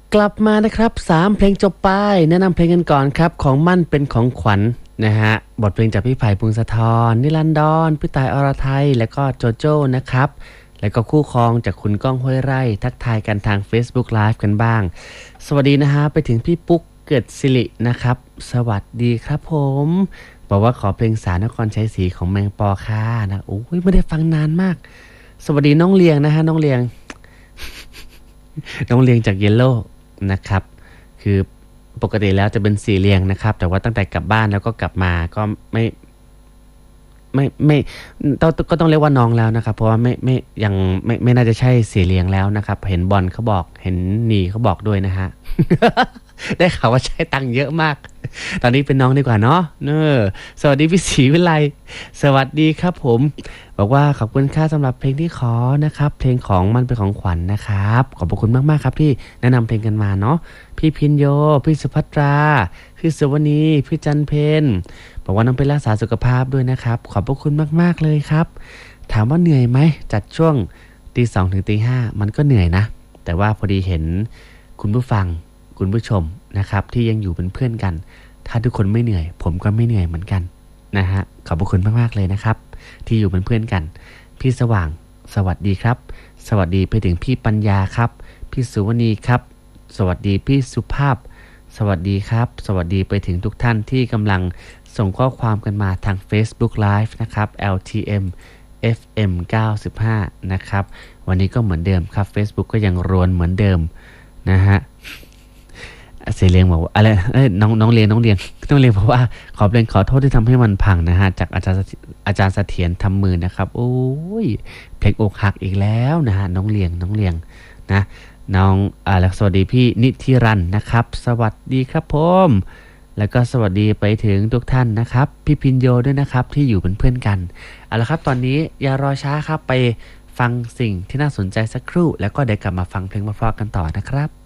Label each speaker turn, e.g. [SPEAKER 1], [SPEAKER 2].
[SPEAKER 1] กลับมานะครับ3เพลงจบไปแนะนำเพลงกันก่อนครับของมั่นเป็นของขวัญนะฮะบทเพลงจากพี่ไผ่พงศธรนิรันดรพี่ต่ายอรไทยและก็โจโจ้นะครับแล้วก็คู่ครองจากคุณก้องห้วยไร่ทักทายกันทาง Facebook Live กันบ้างสวัสดีนะฮะไปถึงพี่ปุ๊กเกิดสิรินะครับสวัสดีครับผมบอกว่าขอเพลงสารนครชัยศรีของแมงปอค่ะนะโอ้ยไม่ได้ฟังนานมากสวัสดีน้องเลียงนะฮะน้องเลียง น้องเลียงจากเยลโล่นะครับคือปกติแล้วจะเป็นสี่เลียงนะครับแต่ว่าตั้งแต่กลับบ้านแล้วก็กลับมาก็ไม่ก็ต้องเรียกว่าน้องแล้วนะครับเพราะว่าไม่ยังไม่น่าจะใช่สี่เลียงแล้วนะครับเห็นบอลเขาบอกเห็นนีเขาบอกด้วยนะฮะ ได้ข่าวว่าใช้ตังค์เยอะมากตอนนี้เป็นน้องดีกว่าเนาะสวัสดีพี่ศรีวิไลสวัสดีครับผมบอกว่าขอบคุณค่าสำหรับเพลงที่ขอนะครับเพลงของมันเป็นของขวัญนะครับขอบพระคุณมากๆครับที่แนะนำเพลงกันมาเนาะพี่พินโยพี่สุภัตราพี่สุวณีพี่จันเพนบอกว่าน้องไปรักษาสุขภาพด้วยนะครับขอบพระคุณมากๆเลยครับถามว่าเหนื่อยไหมจัดช่วงตี 2 ถึงตี 5มันก็เหนื่อยนะแต่ว่าพอดีเห็นคุณผู้ฟังคุณผู้ชมนะครับที่ยังอยู่เป็นเพื่อนกันถ้าทุกคนไม่เหนื่อยผมก็ไม่เหนื่อยเหมือนกันนะฮะขอบพระคุณมากๆเลยนะครับที่อยู่เป็นเพื่อนกันพี่สว่างสวัสดีครับสวัสดีไปถึงพี่ปัญญาครับพี่สุวณีครับสวัสดีพี่สุภาพสวัสดีครับสวัสดีไปถึงทุกท่านที่กำลังส่งข้อความกันมาทาง Facebook Live นะครับ LTM FM 95นะครับวันนี้ก็เหมือนเดิมครับ Facebook ก็ยังรวนเหมือนเดิมนะฮะเสียเลียงบอกว่าอะไรน้องเลียงต้องเลียงเพราะว่าขอเพลงขอโทษที่ทำให้มันพังนะฮะจากอาจารย์เสถียรทำมือนะครับโอ้ยเพลงอกหักอีกแล้วนะฮะน้องเลียงนะน้องแล้วสวัสดีพี่นิธิรันนะครับสวัสดีครับผมแล้วก็สวัสดีไปถึงทุกท่านนะครับพี่พินโยด้วยนะครับที่อยู่เป็นเพื่อนกันเอาละครับตอนนี้อย่ารอช้าครับไปฟังสิ่งที่น่าสนใจสักครู่แล้วก็เดี๋ยวกลับมาฟังเพลงเพราะๆกันต่อนะครับ